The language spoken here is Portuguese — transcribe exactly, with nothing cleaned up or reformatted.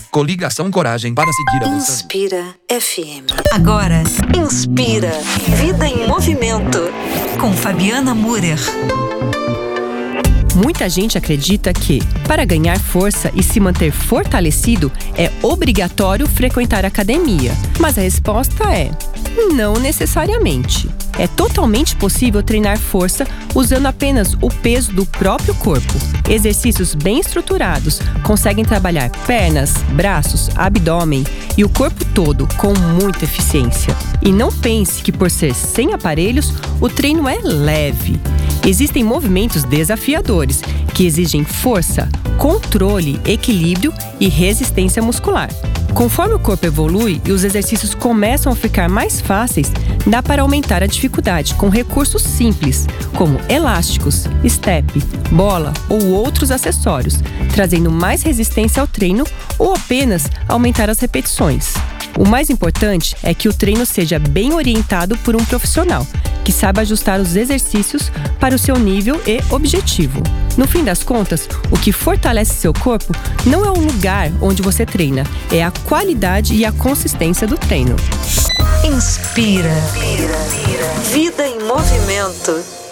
Coligação Coragem para seguir avançando. Inspira F M. Agora, Inspira Vida em Movimento com Fabiana Müller. Muita gente acredita que, para ganhar força e se manter fortalecido, é obrigatório frequentar a academia. Mas a resposta é: não necessariamente. É totalmente possível treinar força usando apenas o peso do próprio corpo. Exercícios bem estruturados conseguem trabalhar pernas, braços, abdômen e o corpo todo com muita eficiência. E não pense que, por ser sem aparelhos, o treino é leve. Existem movimentos desafiadores que exigem força, controle, equilíbrio e resistência muscular. Conforme o corpo evolui e os exercícios começam a ficar mais fáceis, dá para aumentar a dificuldade com recursos simples, como elásticos, step, bola ou outros acessórios, trazendo mais resistência ao treino ou apenas aumentar as repetições. O mais importante é que o treino seja bem orientado por um profissional, que saiba ajustar os exercícios para o seu nível e objetivo. No fim das contas, o que fortalece seu corpo não é o lugar onde você treina, é a qualidade e a consistência do treino. Inspira. Vida em Movimento.